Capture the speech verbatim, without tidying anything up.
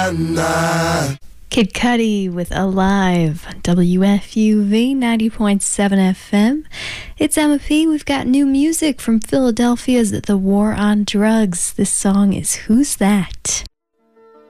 Kid Cudi with Alive, W F U V ninety point seven F M. It's Emma P. We've got new music from Philadelphia's The War on Drugs. This song is Who's That?